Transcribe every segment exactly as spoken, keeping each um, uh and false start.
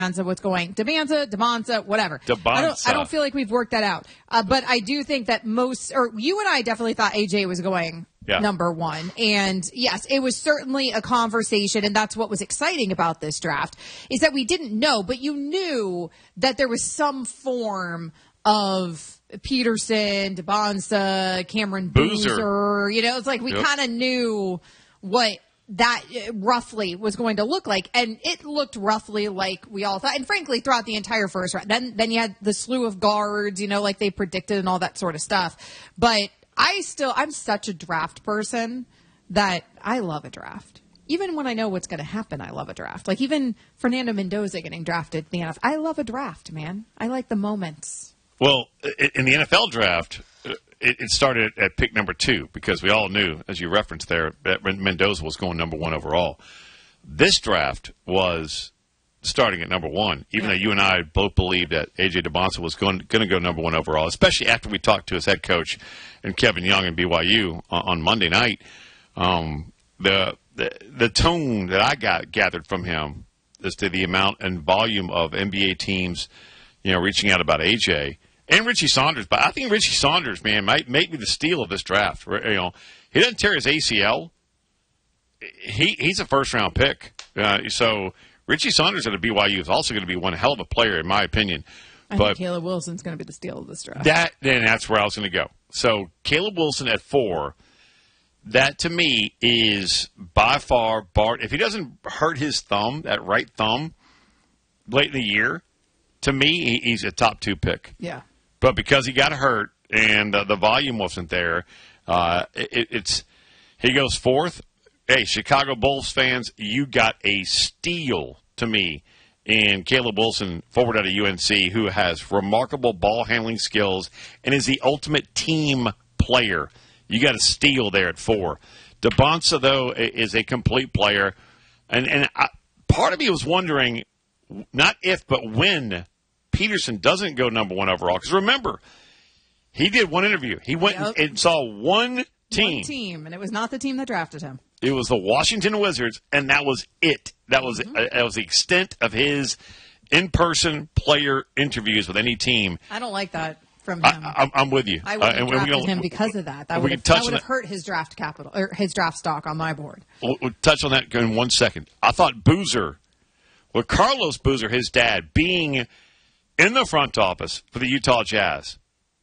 what's going Demanza, Demanza, whatever. Demanza. I don't, I don't feel like we've worked that out. Uh, but I do think that most, or you and I definitely thought A J was going yeah. number one. And yes, it was certainly a conversation. And that's what was exciting about this draft is that we didn't know, but you knew that there was some form of Peterson, Demanza, Cameron Boozer. Boozer. You know, it's like we yep. kind of knew what that roughly was going to look like. And it looked roughly like we all thought. And frankly, throughout the entire first round. Then then you had the slew of guards, you know, like they predicted and all that sort of stuff. But I still, I'm such a draft person that I love a draft. Even when I know what's going to happen, I love a draft. Like even Fernando Mendoza getting drafted in the N F L. I love a draft, man. I like the moments. Well, in the N F L draft, it started at pick number two because we all knew, as you referenced there, that Mendoza was going number one overall. This draft was starting at number one, even yeah. though you and I both believed that A J Demanza was going, going to go number one overall, especially after we talked to his head coach and Kevin Young in B Y U on, on Monday night. Um, the, the the tone that I got gathered from him as to the amount and volume of N B A teams, you know, reaching out about A J. And Richie Saunders, but I think Richie Saunders, man, might make me the steal of this draft. You know, he doesn't tear his A C L. He he's a first round pick. Uh, so Richie Saunders at a B Y U is also going to be one hell of a player, in my opinion. I but think Caleb Wilson's going to be the steal of this draft. That then that's where I was going to go. So Caleb Wilson at four. That to me is by far Bart. If he doesn't hurt his thumb, that right thumb, late in the year, to me he's a top two pick. Yeah. But because he got hurt and uh, the volume wasn't there, uh, it, it's he goes fourth. Hey, Chicago Bulls fans, you got a steal to me in Caleb Wilson, forward out of U N C, who has remarkable ball handling skills and is the ultimate team player. You got a steal there at four. Demanza, though, is a complete player. And, and I, part of me was wondering, not if, but when Peterson doesn't go number one overall. Because remember, he did one interview. He went yep. and, and saw one team. One team, and it was not the team that drafted him. It was the Washington Wizards, and that was it. That was mm-hmm. uh, that was the extent of his in-person player interviews with any team. I don't like that from him. I, I'm, I'm with you. I wouldn't uh, have drafted gonna, him because of that. That would have, that would have hurt his draft capital or his draft stock on my board. We'll, we'll touch on that in one second. I thought Boozer, with Carlos Boozer, his dad, being in the front office for the Utah Jazz,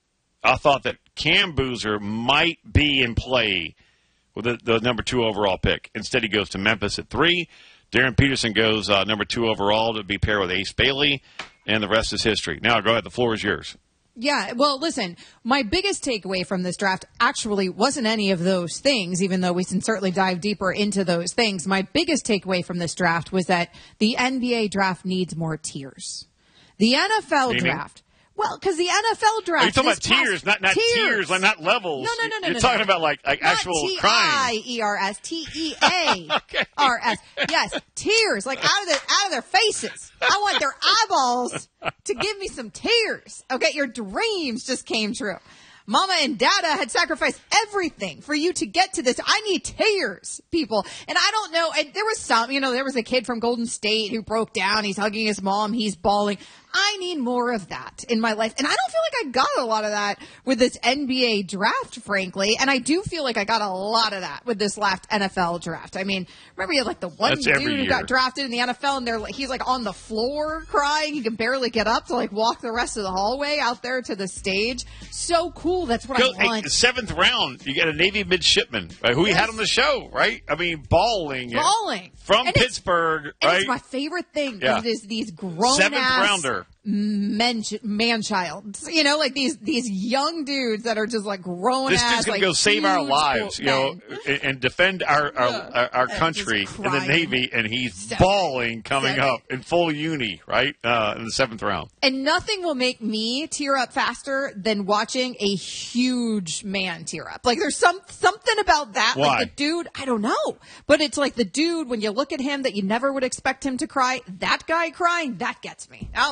I thought that Cam Boozer might be in play with the, the number two overall pick. Instead, he goes to Memphis at three. Darren Peterson goes uh, number two overall to be paired with Ace Bailey, and the rest is history. Now, go ahead. The floor is yours. Yeah, well, listen, my biggest takeaway from this draft actually wasn't any of those things, even though we can certainly dive deeper into those things. My biggest takeaway from this draft was that the N B A draft needs more tiers. The N F L Meaning? draft. Well, because the N F L draft. Are you talking about past, tiers, not not tiers, tiers like not levels? No, no, no, no. You're no, talking no. about like like not actual T crime. I E R S T E A R S. Yes, tears, like out of their out of their faces. I want their eyeballs to give me some tears. Okay, your dreams just came true. Mama and Dada had sacrificed everything for you to get to this. I need tears, people. And I don't know. And there was some, you know, there was a kid from Golden State who broke down. He's hugging his mom. He's bawling. I need more of that in my life. And I don't feel like I got a lot of that with this N B A draft, frankly. And I do feel like I got a lot of that with this last N F L draft. I mean, remember you had like the one That's dude who got drafted in the N F L and they're like, he's like on the floor crying. He can barely get up to like walk the rest of the hallway out there to the stage. So cool. That's what Go, I want. Hey, seventh round, you got a Navy midshipman right, who yes. we had on the show, right? I mean, bawling. Bawling. From and Pittsburgh, and right? It's my favorite thing yeah. is, is these grown Seventh ass rounder. Men, man child, you know, like these these young dudes that are just like grown this ass. This dude's gonna like, go save our lives, you know, and, and defend our our, yeah. our, our country in the Navy, and he's Seven. bawling coming Seven. up in full uni, right, uh, in the seventh round. And nothing will make me tear up faster than watching a huge man tear up. Like there's some something about that. Why? Like the dude, I don't know, but it's like the dude when you look at him that you never would expect him to cry. That guy crying, that gets me. Oh my god.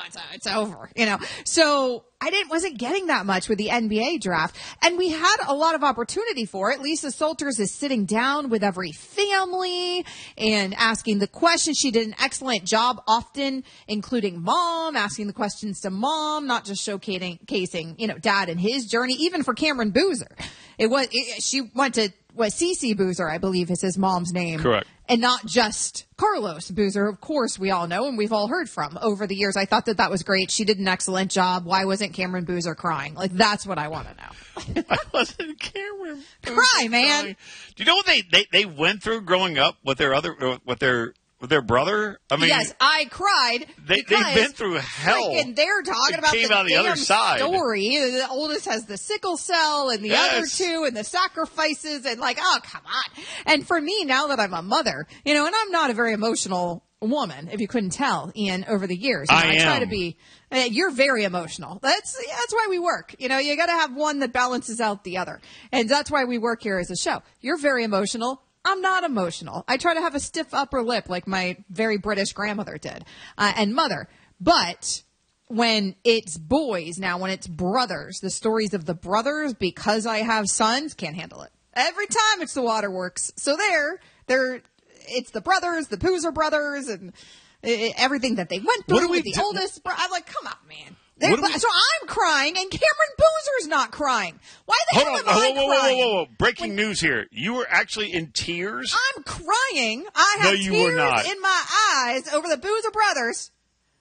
it's, it's over, you know. So I didn't wasn't getting that much with the N B A draft, and we had a lot of opportunity for it. Lisa Salters is sitting down with every family and asking the questions. She did an excellent job, often including mom, asking the questions to mom, not just showcasing, casing, you know, dad and his journey. Even for Cameron Boozer, it was it, she went to what Cece Boozer, I believe, is his mom's name. Correct. And not just Carlos Boozer, of course, we all know and we've all heard from over the years. I thought that that was great. She did an excellent job. Why wasn't Cameron Boozer crying? Like, that's what I want to know. I wasn't Cameron Boozer Cry, man. crying. Do you know what they, they, they went through growing up with their other with their with their brother? I mean, yes, I cried. They, they've been through hell. And they're talking about came the, out the damn other side. story. The oldest has the sickle cell and the Yes. other two and the sacrifices and like, oh, come on. And for me, now that I'm a mother, you know, and I'm not a very emotional woman, if you couldn't tell, Ian, over the years. You know, I I am. try to be, uh, you're very emotional. That's, yeah, that's why we work. You know, you got to have one that balances out the other. And that's why we work here as a show. You're very emotional. I'm not emotional. I try to have a stiff upper lip like my very British grandmother did, uh, and mother. But when it's boys now, when it's brothers, the stories of the brothers, because I have sons, can't handle it. Every time it's the waterworks. So there, they're, it's the brothers, the Boozer brothers, and uh, everything that they went through with the do? oldest. Bro- I'm like, come on, man. So I'm crying, and Cameron Boozer's not crying. Why the Hold hell on, am I whoa, whoa, crying? whoa, whoa, whoa! Breaking when, news here. You were actually in tears? I'm crying. I have no, you tears were not. in my eyes over the Boozer brothers,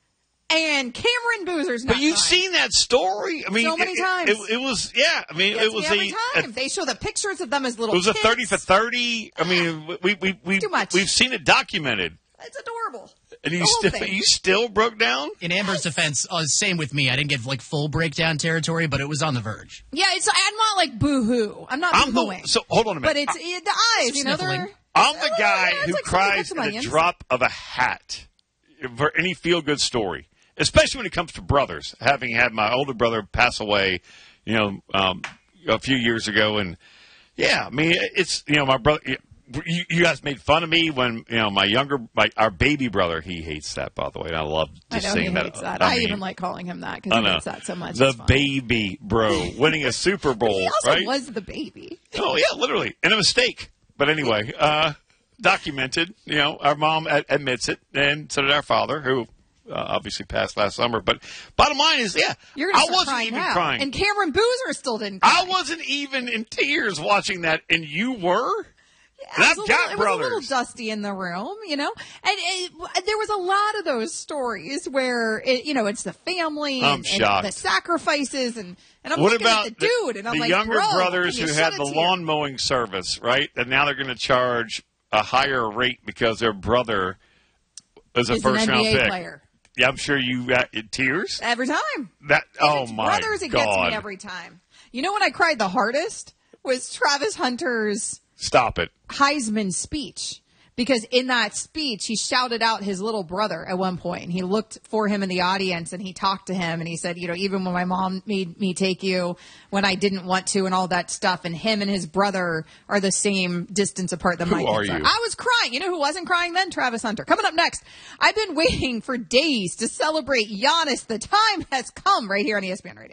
and Cameron Boozer's not But you've crying. seen that story. I mean, so many it, times. It, it, it was, yeah. I mean, Gets it was me every a, time. a. They show the pictures of them as little. It was kids. a thirty for thirty. I mean, we we we Too much. we've seen it documented. It's adorable. And you The whole still thing. you still broke down? In Amber's defense, uh, same with me. I didn't get like full breakdown territory, but it was on the verge. Yeah, it's. I'm not like boo-hoo. I'm not I'm boo-hooing. the, so hold on a minute. But it's I, it, the eyes, you know. Sniffling. They're. I'm the oh, guy yeah, it's who like cries some at the onions. drop of a hat for any feel good story, especially when it comes to brothers. Having had my older brother pass away, you know, um, a few years ago, and yeah, I mean, it's you know, my brother. You, you guys made fun of me when you know my younger, my our baby brother. He hates that, by the way. And I love just I know saying he that. hates that. I, I mean, even like calling him that because he know. hates that so much. The It's fun. baby bro winning a Super Bowl, He also right? was the baby. Oh yeah, literally, and a mistake. But anyway, uh, documented. You know, our mom ad- admits it, and so did our father, who uh, obviously passed last summer. But bottom line is, yeah, You're gonna I start wasn't crying even now. crying. And Cameron Boozer still didn't cry. I wasn't even in tears watching that, and you were. And It I've was, a got little, it was a brothers. little dusty in the room, you know, and it, there was a lot of those stories where it, you know, it's the family I'm and, shocked. and the sacrifices, and and I'm What looking about at the dude, and I'm the like, younger bro, brothers can you who shed had a the tear? lawn mowing service, right? And now they're going to charge a higher rate because their brother is a Is an first round N B A pick. player Yeah, I'm sure you got in tears. every time. That If oh it's my brothers, it god! gets me every time. You know when I cried the hardest was Travis Hunter's Stop it. Heisman speech. Because in that speech, he shouted out his little brother at one point. And he looked for him in the audience and he talked to him. And he said, you know, even when my mom made me take you when I didn't want to and all that stuff. And him and his brother are the same distance apart that Who my are kids you? I was crying. You know who wasn't crying then? Travis Hunter. Coming up next, I've been waiting for days to celebrate Giannis. The time has come right here on E S P N Radio.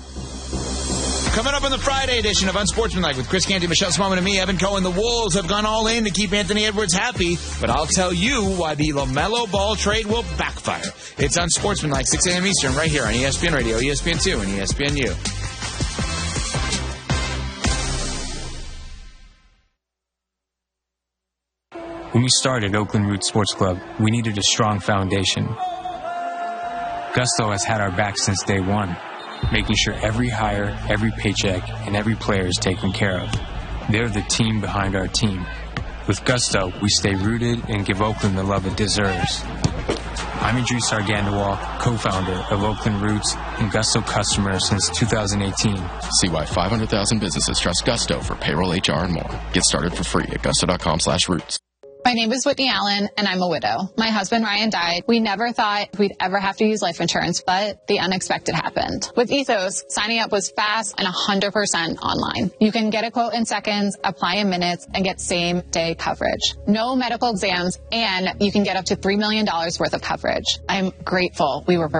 Coming up on the Friday edition of Unsportsmanlike with Chris Canty, Michelle Smallman, and me, Evan Cohen. The Wolves have gone all in to keep Anthony Edwards happy, but I'll tell you why the LaMelo Ball trade will backfire. It's Unsportsmanlike, six a.m. Eastern, right here on E S P N Radio, E S P N two, and E S P N U. When we started Oakland Roots Sports Club, we needed a strong foundation. Gusto has had our back since day one, making sure every hire, every paycheck, and every player is taken care of. They're the team behind our team. With Gusto, we stay rooted and give Oakland the love it deserves. I'm Idris Argandawal, co-founder of Oakland Roots and Gusto customer since two thousand eighteen. See why five hundred thousand businesses trust Gusto for payroll, H R, and more. Get started for free at gusto.com slash roots. My name is Whitney Allen, and I'm a widow. My husband, Ryan, died. We never thought we'd ever have to use life insurance, but the unexpected happened. With Ethos, signing up was fast and one hundred percent online. You can get a quote in seconds, apply in minutes, and get same-day coverage. No medical exams, and you can get up to three million dollars worth of coverage. I'm grateful we were prepared.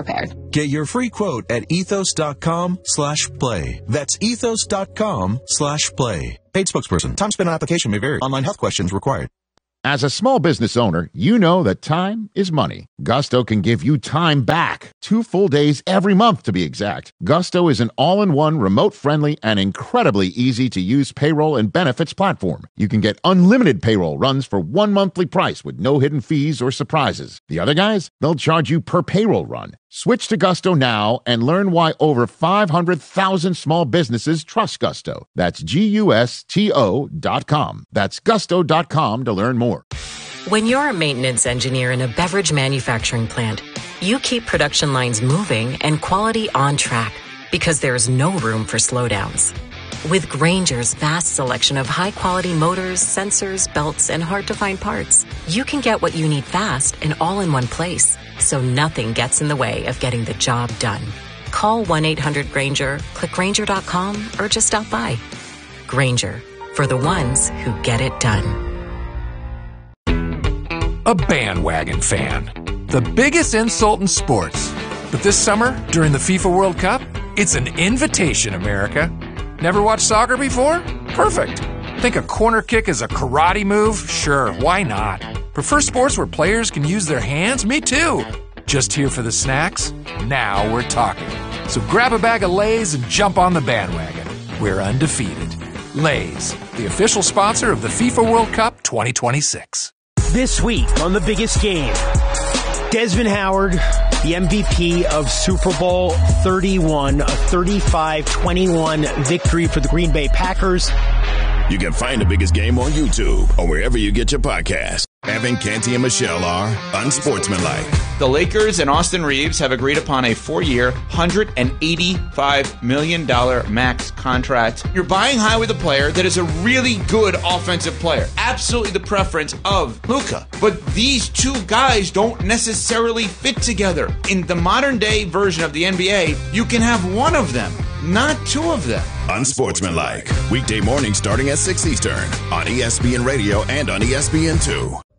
Get your free quote at ethos.com slash play. That's ethos.com slash play. Paid spokesperson. Time spent on application may vary. Online health questions required. As a small business owner, you know that time is money. Gusto can give you time back. Two full days every month, to be exact. Gusto is an all-in-one, remote-friendly, and incredibly easy-to-use payroll and benefits platform. You can get unlimited payroll runs for one monthly price with no hidden fees or surprises. The other guys, they'll charge you per payroll run. Switch to Gusto now and learn why over five hundred thousand small businesses trust Gusto. That's G U S T O dot com. That's gusto dot com to learn more. When you're a maintenance engineer in a beverage manufacturing plant, you keep production lines moving and quality on track because there's no room for slowdowns. With Grainger's vast selection of high-quality motors, sensors, belts, and hard-to-find parts, you can get what you need fast and all in one place, so nothing gets in the way of getting the job done. Call one eight hundred Grainger, click Grainger dot com, or just stop by. Grainger, for the ones who get it done. A bandwagon fan. The biggest insult in sports. But this summer, during the FIFA World Cup, it's an invitation, America. Never watched soccer before? Perfect. Think a corner kick is a karate move? Sure, why not? Prefer sports where players can use their hands? Me too. Just here for the snacks? Now we're talking. So grab a bag of Lay's and jump on the bandwagon. We're undefeated. Lay's, the official sponsor of the FIFA World Cup twenty twenty-six. This week on The Biggest Game, Desmond Howard, the M V P of Super Bowl thirty-one, a thirty-five twenty-one victory for the Green Bay Packers. You can find The Biggest Game on YouTube or wherever you get your podcasts. Evan, Canty, and Michelle are unsportsmanlike. The Lakers and Austin Reeves have agreed upon a four-year, one hundred eighty-five million dollars max contract. You're buying high with a player that is a really good offensive player. Absolutely the preference of Luka. But these two guys don't necessarily fit together. In the modern-day version of the N B A, you can have one of them, not two of them. Unsportsmanlike. Weekday morning starting at six Eastern on E S P N Radio and on E S P N two.